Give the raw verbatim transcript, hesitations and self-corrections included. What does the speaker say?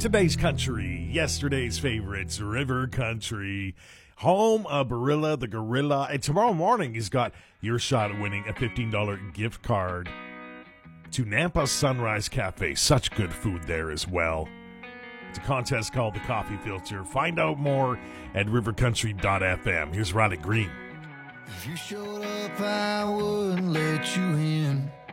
Today's country, yesterday's favorites, River Country, home of Barilla the Gorilla. And tomorrow morning, he's got your shot at winning a fifteen dollars gift card to Nampa Sunrise Cafe. Such good food there as well. It's a contest called the Coffee Filter. Find out more at river country dot f m. Here's Riley Green. If you showed up, I wouldn't let you in.